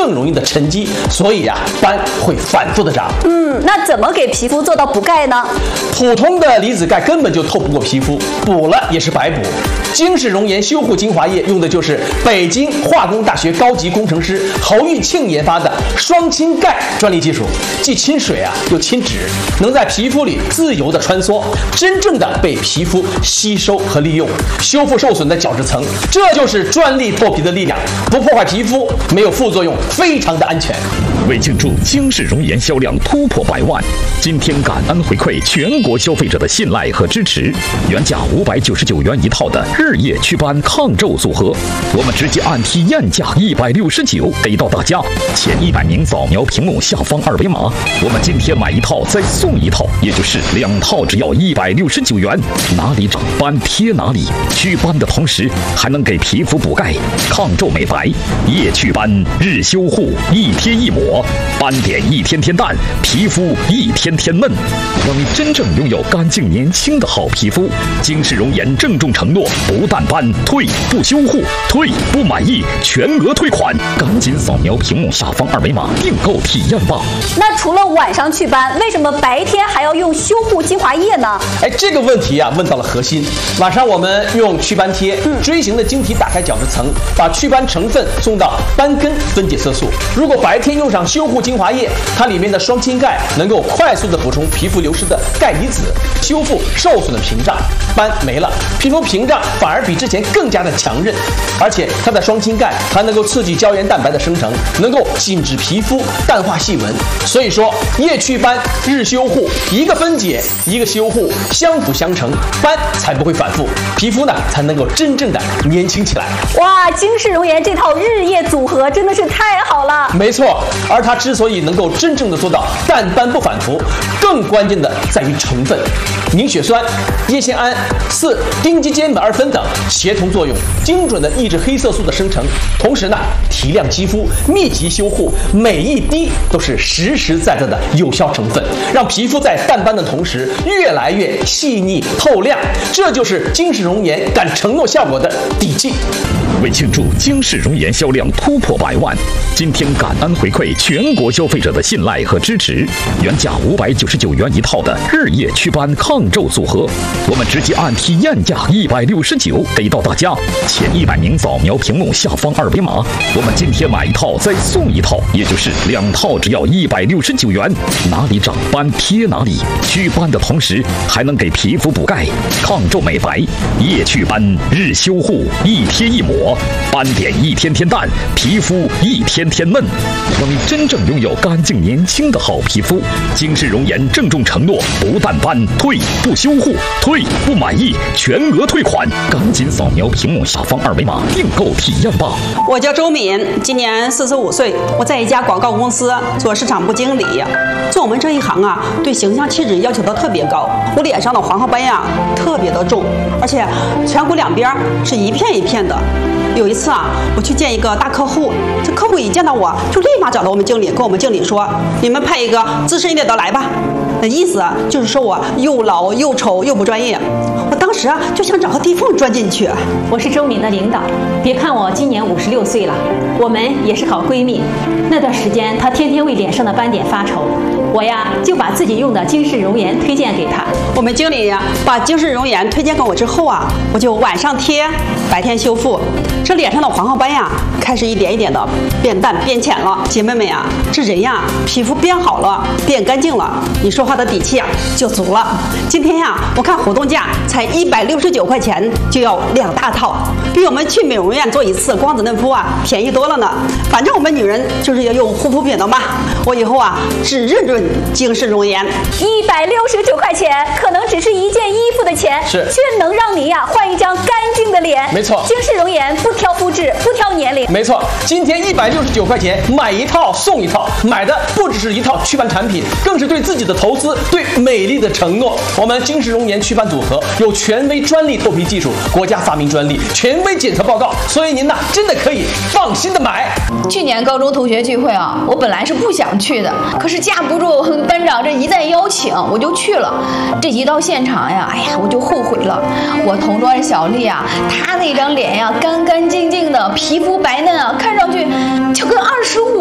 更容易的沉积，所以斑会反复的长。 那怎么给皮肤做到补钙呢？ 普通的离子钙根本就透不过皮肤，补了也是白补。精氏熔岩修护精华液用的就是北京化工大学高级工程师侯玉庆研发的双氢钙专利技术，既亲水又亲脂，能在皮肤里自由的穿梭，真正的被皮肤吸收和利用，修复受损的角质层。这就是专利脱皮的力量，不破坏皮肤，没有副作用，非常的安全。 为庆祝精氏熔岩销量突破100万，今天感恩回馈全国消费者的信赖和支持，原价599元一套的日夜祛斑抗皱组合，我们直接按体验价169给到大家。前100名扫描屏幕下方二维码，我们今天买一套再送一套，也就是2套只要169元，哪里长斑贴哪里，祛斑的同时还能给皮肤补钙、抗皱美白，夜祛斑、日修护，一贴一抹，斑点一天天淡，皮肤一天天嫩，让你真正拥有干净年轻的好皮肤。精氏熔岩郑重承诺，不淡斑，退不修护，退不满意全额退款，赶紧扫描屏幕下方二维码订购体验吧。 那除了晚上祛斑，为什么白天还要用修护精华液呢？ 这个问题问到了核心。晚上我们用祛斑贴，锥形的晶体打开角质层，把祛斑成分送到斑根分解色素。如果白天用上修护精华液，它里面的双氢钙能够快速的补充皮肤流失的钙离子，修复受损的屏障，斑没了，皮肤屏障反而比之前更加的强韧。而且它的双氢钙还能够刺激胶原蛋白的生成，能够紧致皮肤，淡化细纹。所以说夜祛斑日修护，一个分解一个修护，相辅相成，斑才不会反复，皮肤呢才能够真正的年轻起来。 哇，精氏熔岩这套日夜组合真的是太好了。 没错，而它之所以能够真正的做到淡斑不反复，更关键的在于成分，凝血酸、叶酰胺、丁基坚苯二酚等协同作用，精准的抑制黑色素的生成，同时呢提亮肌肤，密集修护，每一滴都是实实在在的有效成分，让皮肤在淡斑的同时越来越细腻透亮，这就是精氏熔岩敢承诺效果的底气。 为庆祝精氏熔岩销量突破100万，今天感恩回馈全国消费者的信赖和支持，原价599元一套的日夜祛斑抗皱组合，我们直接按体验价169给到大家。前100名扫描屏幕下方二维码，我们今天买一套再送一套，也就是2套只要169元，哪里长斑贴哪里，祛斑的同时还能给皮肤补钙、抗皱美白，夜祛斑日修护，一贴一抹，斑点一天天淡，皮肤一天天嫩，让你真正拥有干净年轻的好皮肤。精氏熔岩郑重承诺，不淡斑，退不修护，退不满意全额退款，赶紧扫描屏幕下方二维码订购体验吧。 我叫周敏，今年45岁，我在一家广告公司做市场部经理。做我们这一行对形象气质要求都特别高。我脸上的黄褐斑特别的重，而且颧骨两边是一片一片的。有一次我去见一个大客户，这客户一见到我就立马找到我们经理，跟我们经理说：“你们派一个资深一点的来吧。”那意思就是说我又老又丑又不专业。我当时就想找个地缝钻进去。 我是周敏的领导，别看我今年56岁了，我们也是好闺蜜。那段时间她天天为脸上的斑点发愁，我就把自己用的精氏熔岩推荐给她。 我们经理把精氏熔岩推荐给我之后我就晚上贴，白天修复。这脸上的黄褐斑开始一点一点的变淡变浅了。姐妹们这人皮肤变好了，变干净了，你说话的底气就足了。今天我看活动价才169块钱就要2大套，比我们去美容院做一次光子嫩肤便宜多了呢。反正我们女人就是要用护肤品的嘛，我以后只认准精氏熔岩。 169块钱可能只是一件衣服的钱， 是却能让你换一张干净的脸。 没错， 精氏熔岩不挑肤质，不挑年龄。 没错，今天169块钱买一套送一套，买的不只是一套祛斑产品，更是对自己的投资，对美丽的承诺。我们精氏熔岩祛斑组合有权威专利脱皮技术，国家发明专利，权威检测报告，所以您真的可以放心的买。 去年高中同学聚会我本来是不想去的，可是架不住班长这一再邀请，我就去了。这一到现场我就后悔了。我同桌小丽她那张脸干干净净的，皮肤白嫩看上去就跟25